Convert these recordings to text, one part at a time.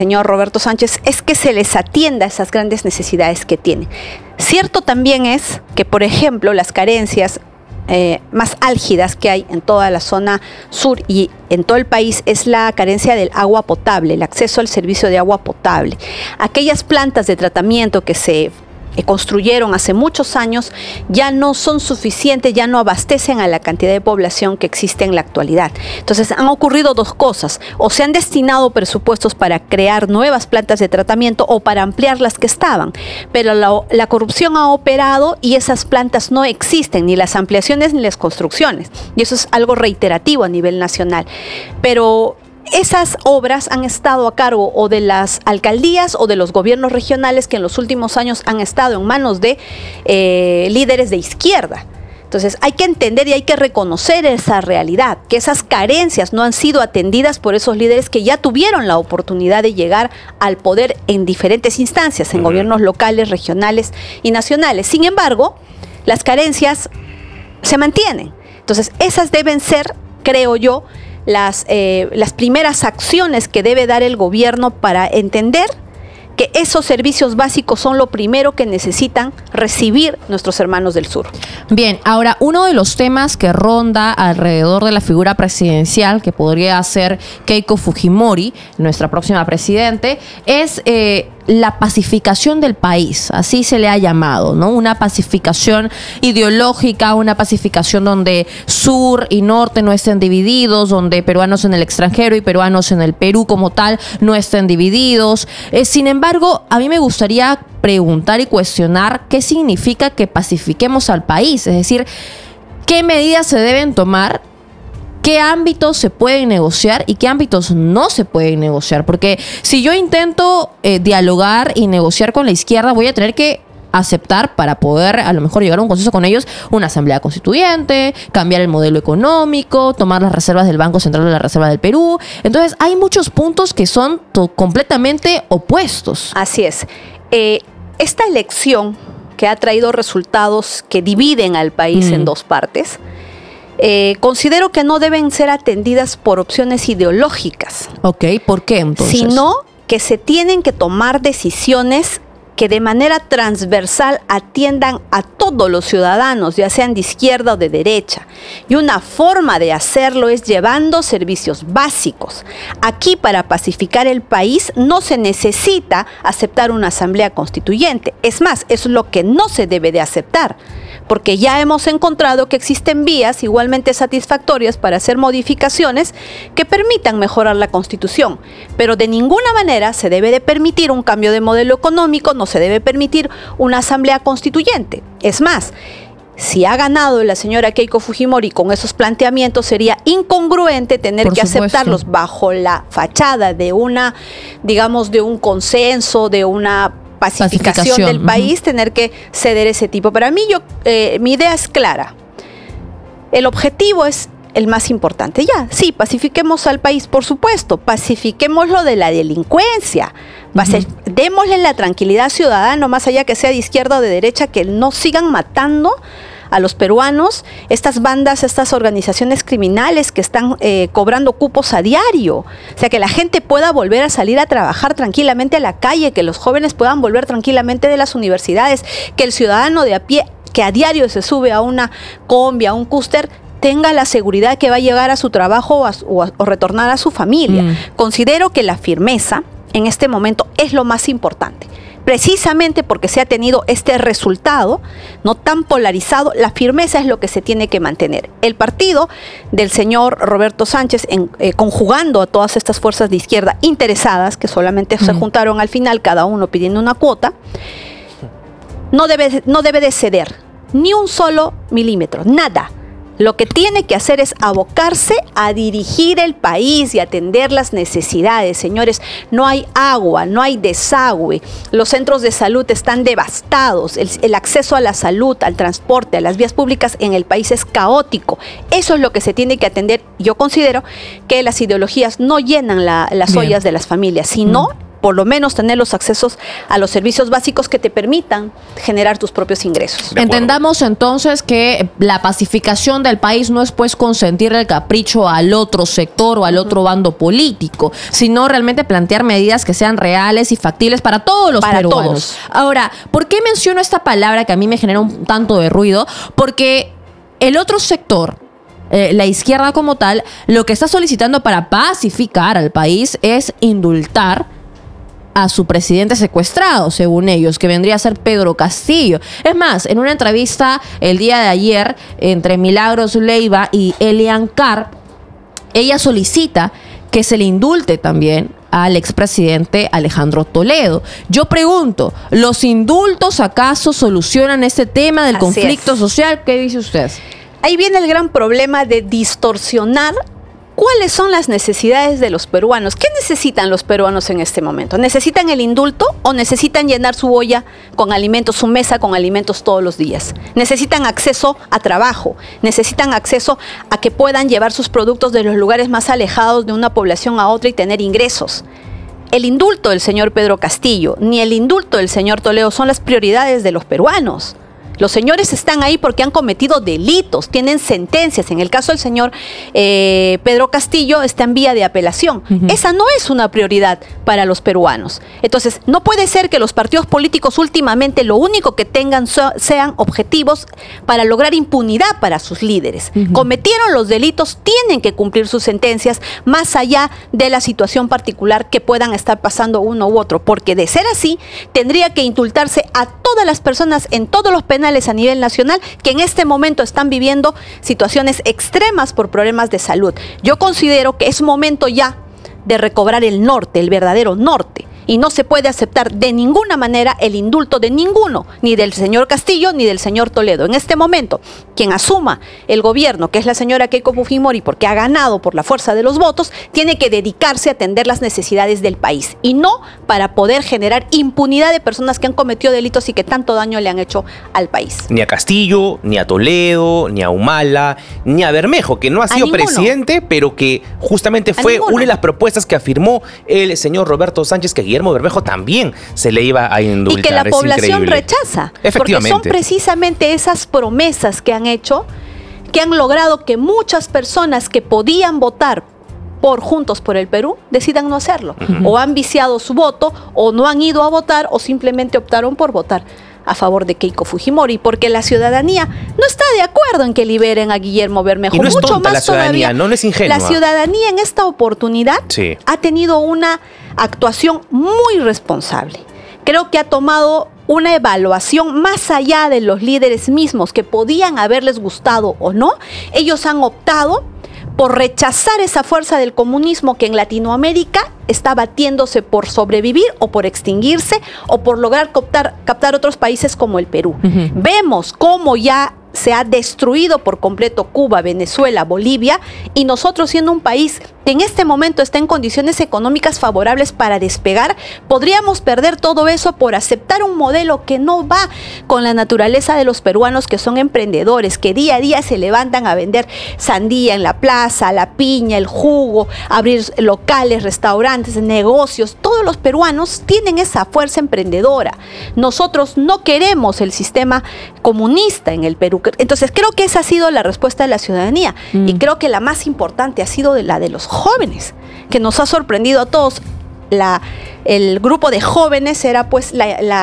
señor Roberto Sánchez, es que se les atienda a esas grandes necesidades que tienen. Cierto también es que, por ejemplo, las carencias más álgidas que hay en toda la zona sur y en todo el país es la carencia del agua potable, el acceso al servicio de agua potable. Aquellas plantas de tratamiento que se construyeron hace muchos años ya no son suficientes, ya no abastecen a la cantidad de población que existe en la actualidad. Entonces han ocurrido dos cosas: o se han destinado presupuestos para crear nuevas plantas de tratamiento o para ampliar las que estaban, pero la corrupción ha operado y esas plantas no existen, ni las ampliaciones ni las construcciones, y eso es algo reiterativo a nivel nacional. Pero esas obras han estado a cargo o de las alcaldías o de los gobiernos regionales que en los últimos años han estado en manos de líderes de izquierda. Entonces hay que entender y hay que reconocer esa realidad, que esas carencias no han sido atendidas por esos líderes que ya tuvieron la oportunidad de llegar al poder en diferentes instancias, en gobiernos locales, regionales y nacionales. Sin embargo, las carencias se mantienen. Entonces esas deben ser, creo yo, las primeras acciones que debe dar el gobierno para entender que esos servicios básicos son lo primero que necesitan recibir nuestros hermanos del sur. Bien, ahora uno de los temas que ronda alrededor de la figura presidencial que podría ser Keiko Fujimori, nuestra próxima presidente, es la pacificación del país, así se le ha llamado, ¿no? Una pacificación ideológica, una pacificación donde sur y norte no estén divididos, donde peruanos en el extranjero y peruanos en el Perú como tal no estén divididos. Sin embargo, a mí me gustaría preguntar y cuestionar qué significa que pacifiquemos al país, es decir, qué medidas se deben tomar, qué ámbitos se pueden negociar y qué ámbitos no se pueden negociar. Porque si yo intento dialogar y negociar con la izquierda, voy a tener que aceptar, para poder a lo mejor llegar a un consenso con ellos, una asamblea constituyente, cambiar el modelo económico, tomar las reservas del Banco Central de la Reserva del Perú. Entonces hay muchos puntos que son completamente opuestos. Así es. Esta elección que ha traído resultados que dividen al país en dos partes, considero que no deben ser atendidas por opciones ideológicas. Ok, ¿por qué entonces? Sino que se tienen que tomar decisiones que de manera transversal atiendan a todos los ciudadanos, ya sean de izquierda o de derecha. Y una forma de hacerlo es llevando servicios básicos. Aquí, para pacificar el país, no se necesita aceptar una asamblea constituyente. Es más, eso es lo que no se debe de aceptar, porque ya hemos encontrado que existen vías igualmente satisfactorias para hacer modificaciones que permitan mejorar la Constitución, pero de ninguna manera se debe de permitir un cambio de modelo económico, no se debe permitir una asamblea constituyente. Es más, si ha ganado la señora Keiko Fujimori con esos planteamientos, sería incongruente tener que aceptarlos bajo la fachada de una, digamos, de un consenso, de una pacificación del país, tener que ceder ese tipo. Para mí, mi idea es clara. El objetivo es el más importante. Ya, sí, pacifiquemos al país, por supuesto, pacifiquémoslo de la delincuencia, démosle la tranquilidad ciudadana, más allá que sea de izquierda o de derecha, que no sigan matando a los peruanos, estas bandas, estas organizaciones criminales que están cobrando cupos a diario. O sea, que la gente pueda volver a salir a trabajar tranquilamente a la calle, que los jóvenes puedan volver tranquilamente de las universidades, que el ciudadano de a pie, que a diario se sube a una combi, a un cúster, tenga la seguridad que va a llegar a su trabajo o retornar a su familia. Considero que la firmeza en este momento es lo más importante. Precisamente porque se ha tenido este resultado no tan polarizado, la firmeza es lo que se tiene que mantener. El partido del señor Roberto Sánchez, conjugando a todas estas fuerzas de izquierda interesadas, que solamente se juntaron al final, cada uno pidiendo una cuota, no debe de ceder ni un solo milímetro, nada. Lo que tiene que hacer es abocarse a dirigir el país y atender las necesidades. Señores, no hay agua, no hay desagüe, los centros de salud están devastados, el acceso a la salud, al transporte, a las vías públicas en el país es caótico. Eso es lo que se tiene que atender. Yo considero que las ideologías no llenan las ollas de las familias, sino por lo menos tener los accesos a los servicios básicos que te permitan generar tus propios ingresos. Entendamos entonces que la pacificación del país no es pues consentir el capricho al otro sector o al otro bando político, sino realmente plantear medidas que sean reales y factibles para todos los peruanos. Todos. Ahora, ¿por qué menciono esta palabra que a mí me genera un tanto de ruido? Porque el otro sector, la izquierda como tal, lo que está solicitando para pacificar al país es indultar a su presidente secuestrado, según ellos, que vendría a ser Pedro Castillo. Es más, en una entrevista el día de ayer entre Milagros Leiva y Elian Carr, ella solicita que se le indulte también al expresidente Alejandro Toledo. Yo pregunto, ¿los indultos acaso solucionan este tema del conflicto social? ¿Qué dice usted? Ahí viene el gran problema de distorsionar cuáles son las necesidades de los peruanos. ¿Qué necesitan los peruanos en este momento? ¿Necesitan el indulto o necesitan llenar su olla con alimentos, su mesa con alimentos todos los días? ¿Necesitan acceso a trabajo? ¿Necesitan acceso a que puedan llevar sus productos de los lugares más alejados de una población a otra y tener ingresos? El indulto del señor Pedro Castillo ni el indulto del señor Toledo son las prioridades de los peruanos. Los señores están ahí porque han cometido delitos, tienen sentencias. En el caso del señor Pedro Castillo está en vía de apelación. Esa no es una prioridad para los peruanos. Entonces, no puede ser que los partidos políticos últimamente lo único que tengan sean objetivos para lograr impunidad para sus líderes. Cometieron los delitos, tienen que cumplir sus sentencias más allá de la situación particular que puedan estar pasando uno u otro. Porque de ser así, tendría que indultarse a todas las personas en todos los penales a nivel nacional que en este momento están viviendo situaciones extremas por problemas de salud. Yo considero que es momento ya de recobrar el norte, el verdadero norte. Y no se puede aceptar de ninguna manera el indulto de ninguno, ni del señor Castillo ni del señor Toledo. En este momento, quien asuma el gobierno, que es la señora Keiko Fujimori, porque ha ganado por la fuerza de los votos, tiene que dedicarse a atender las necesidades del país y no para poder generar impunidad de personas que han cometido delitos y que tanto daño le han hecho al país. Ni a Castillo, ni a Toledo, ni a Humala, ni a Bermejo, que no ha sido presidente, pero que justamente fue una de las propuestas que afirmó el señor Roberto Sánchez, que Guillermo Bermejo también se le iba a indultar. Y que la población rechaza. Porque son precisamente esas promesas que han hecho, que han logrado que muchas personas que podían votar por Juntos por el Perú decidan no hacerlo. O han viciado su voto, o no han ido a votar, o simplemente optaron por votar a favor de Keiko Fujimori, porque la ciudadanía no está de acuerdo en que liberen a Guillermo Bermejo. Y no es mucho tonta más la ciudadanía, todavía, no es ingenua. La ciudadanía en esta oportunidad ha tenido una actuación muy responsable. Creo que ha tomado una evaluación más allá de los líderes mismos que podían haberles gustado o no. Ellos han optado por rechazar esa fuerza del comunismo que en Latinoamérica está batiéndose por sobrevivir o por extinguirse o por lograr captar otros países como el Perú. Vemos cómo ya se ha destruido por completo Cuba, Venezuela, Bolivia, y nosotros siendo un país que en este momento está en condiciones económicas favorables para despegar, podríamos perder todo eso por aceptar un modelo que no va con la naturaleza de los peruanos, que son emprendedores, que día a día se levantan a vender sandía en la plaza, la piña, el jugo, abrir locales, restaurantes, negocios. Todos los peruanos tienen esa fuerza emprendedora. Nosotros no queremos el sistema comunista en el Perú. Entonces creo que esa ha sido la respuesta de la ciudadanía y creo que la más importante ha sido la de los jóvenes, que nos ha sorprendido a todos. El grupo de jóvenes era pues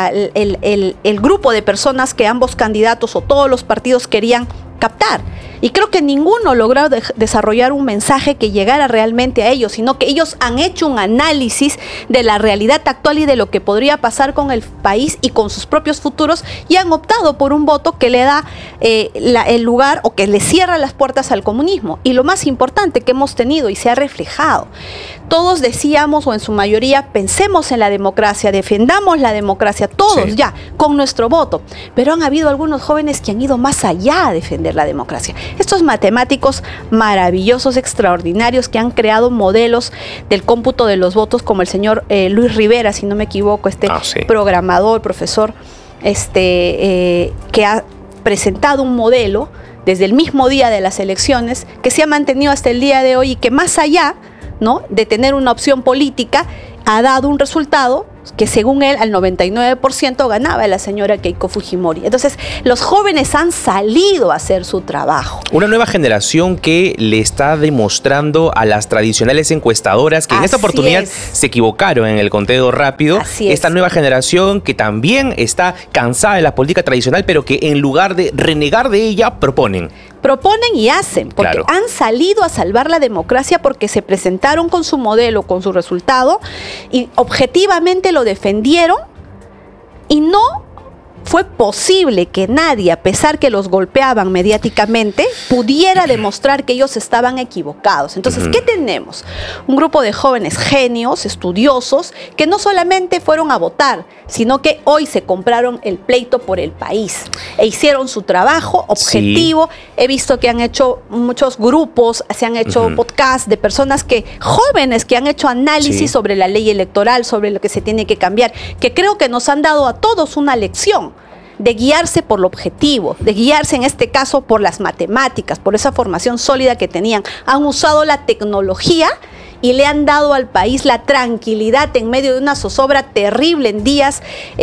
el grupo de personas que ambos candidatos o todos los partidos querían captar. Y creo que ninguno logró desarrollar un mensaje que llegara realmente a ellos, sino que ellos han hecho un análisis de la realidad actual y de lo que podría pasar con el país y con sus propios futuros, y han optado por un voto que le da el lugar o que le cierra las puertas al comunismo. Y lo más importante que hemos tenido y se ha reflejado, todos decíamos, o en su mayoría, pensemos en la democracia, defendamos la democracia, todos ya, con nuestro voto. Pero han habido algunos jóvenes que han ido más allá a defender la democracia. Estos matemáticos maravillosos, extraordinarios, que han creado modelos del cómputo de los votos, como el señor Luis Rivera, si no me equivoco, programador, profesor, que ha presentado un modelo desde el mismo día de las elecciones, que se ha mantenido hasta el día de hoy y que más allá, ¿no?, de tener una opción política, ha dado un resultado que según él al 99% ganaba la señora Keiko Fujimori. Entonces los jóvenes han salido a hacer su trabajo. Una nueva generación que le está demostrando a las tradicionales encuestadoras que en esta oportunidad se equivocaron en el conteo rápido. Esta nueva generación que también está cansada de la política tradicional, pero que en lugar de renegar de ella, proponen y hacen, porque han salido a salvar la democracia porque se presentaron con su modelo, con su resultado y objetivamente lo defendieron y no fue posible que nadie, a pesar que los golpeaban mediáticamente, pudiera demostrar que ellos estaban equivocados. Entonces, ¿qué tenemos? Un grupo de jóvenes genios, estudiosos, que no solamente fueron a votar, sino que hoy se compraron el pleito por el país e hicieron su trabajo objetivo. Sí. He visto que han hecho muchos grupos, se han hecho podcasts de personas jóvenes que han hecho análisis sobre la ley electoral, sobre lo que se tiene que cambiar, que creo que nos han dado a todos una lección de guiarse por lo objetivo, de guiarse en este caso por las matemáticas, por esa formación sólida que tenían. Han usado la tecnología y le han dado al país la tranquilidad en medio de una zozobra terrible en días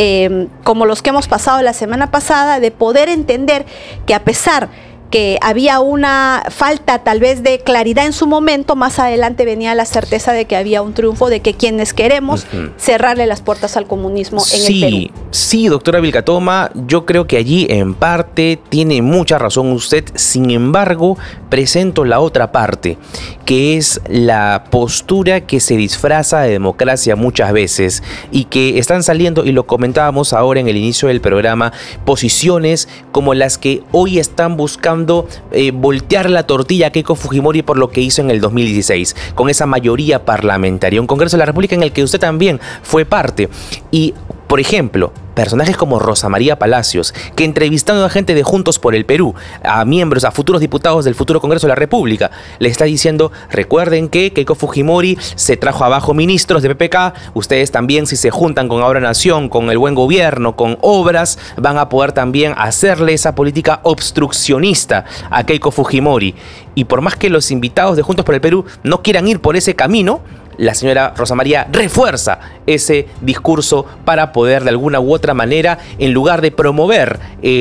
como los que hemos pasado la semana pasada, de poder entender que a pesar que había una falta tal vez de claridad en su momento, más adelante venía la certeza de que había un triunfo, de que quienes queremos cerrarle las puertas al comunismo en el Perú. Sí, doctora Vilcatoma, yo creo que allí en parte tiene mucha razón usted. Sin embargo, presento la otra parte, que es la postura que se disfraza de democracia muchas veces y que están saliendo, y lo comentábamos ahora en el inicio del programa, posiciones como las que hoy están buscando voltear la tortilla a Keiko Fujimori por lo que hizo en el 2016, con esa mayoría parlamentaria, un Congreso de la República en el que usted también fue parte. Y, por ejemplo, personajes como Rosa María Palacios, que entrevistando a gente de Juntos por el Perú, a miembros, a futuros diputados del futuro Congreso de la República, le está diciendo: recuerden que Keiko Fujimori se trajo abajo ministros de PPK, ustedes también, si se juntan con Ahora Nación, con el buen gobierno, con obras, van a poder también hacerle esa política obstruccionista a Keiko Fujimori. Y por más que los invitados de Juntos por el Perú no quieran ir por ese camino, la señora Rosa María refuerza ese discurso para poder de alguna u otra manera, en lugar de promover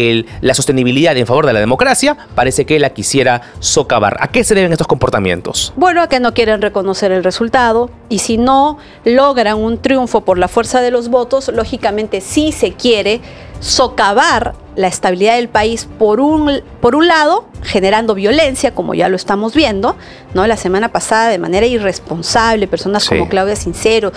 la sostenibilidad en favor de la democracia, parece que la quisiera socavar. ¿A qué se deben estos comportamientos? Bueno, a que no quieren reconocer el resultado, y si no logran un triunfo por la fuerza de los votos, lógicamente sí se quiere socavar la estabilidad del país por un lado, generando violencia, como ya lo estamos viendo, ¿no? La semana pasada, de manera irresponsable, personas como Claudia Cisneros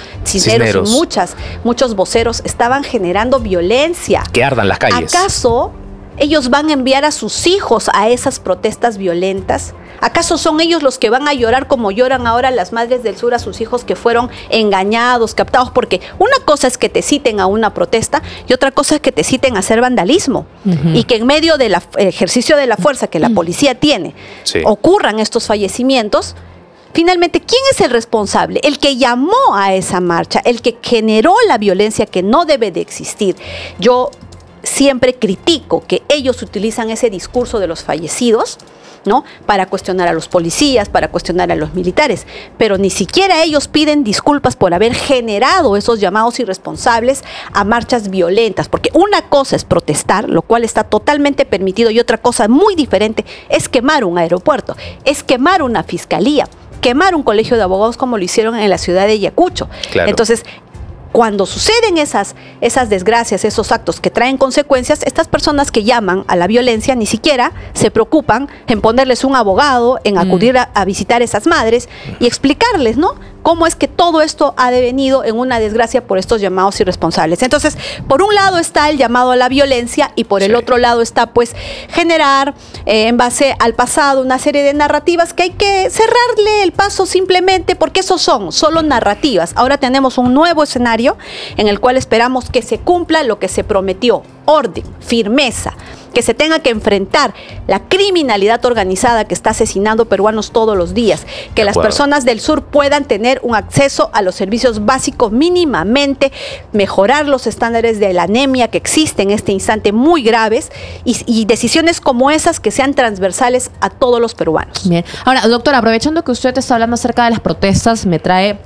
y muchos voceros estaban generando violencia. Que ardan las calles. ¿Acaso ellos van a enviar a sus hijos a esas protestas violentas? ¿Acaso son ellos los que van a llorar como lloran ahora las madres del sur a sus hijos que fueron engañados, captados? Porque una cosa es que te citen a una protesta y otra cosa es que te citen a hacer vandalismo. Y que en medio del ejercicio de la fuerza que la policía tiene, ocurran estos fallecimientos. Finalmente, ¿quién es el responsable? El que llamó a esa marcha, el que generó la violencia que no debe de existir. Yo siempre critico que ellos utilizan ese discurso de los fallecidos, ¿no?, para cuestionar a los policías, para cuestionar a los militares, pero ni siquiera ellos piden disculpas por haber generado esos llamados irresponsables a marchas violentas, porque una cosa es protestar, lo cual está totalmente permitido, y otra cosa muy diferente es quemar un aeropuerto, es quemar una fiscalía, quemar un colegio de abogados como lo hicieron en la ciudad de Ayacucho. Claro. Entonces, cuando suceden esas desgracias, esos actos que traen consecuencias, estas personas que llaman a la violencia ni siquiera se preocupan en ponerles un abogado, en acudir a visitar a esas madres y explicarles, ¿no?, cómo es que todo esto ha devenido en una desgracia por estos llamados irresponsables. Entonces, por un lado está el llamado a la violencia y por el otro lado está, pues, generar en base al pasado una serie de narrativas que hay que cerrarle el paso simplemente porque esos son solo narrativas. Ahora tenemos un nuevo escenario en el cual esperamos que se cumpla lo que se prometió: orden, firmeza, que se tenga que enfrentar la criminalidad organizada que está asesinando peruanos todos los días, que las personas del sur puedan tener un acceso a los servicios básicos mínimamente, mejorar los estándares de la anemia que existe en este instante muy graves, y decisiones como esas que sean transversales a todos los peruanos. Bien. Ahora, doctora, aprovechando que usted está hablando acerca de las protestas, me trae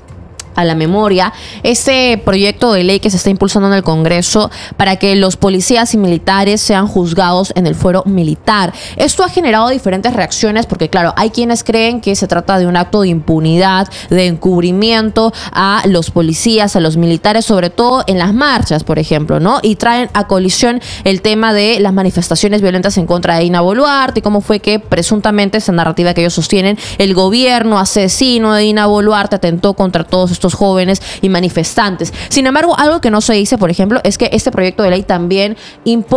a la memoria este proyecto de ley que se está impulsando en el Congreso para que los policías y militares sean juzgados en el fuero militar. Esto ha generado diferentes reacciones porque, claro, hay quienes creen que se trata de un acto de impunidad, de encubrimiento a los policías, a los militares, sobre todo en las marchas, por ejemplo, ¿no? Y traen a colisión el tema de las manifestaciones violentas en contra de Dina Boluarte y cómo fue que presuntamente esa narrativa que ellos sostienen, el gobierno asesino de Dina Boluarte atentó contra todos estos jóvenes y manifestantes. Sin embargo, algo que no se dice, por ejemplo, es que este proyecto de ley también impone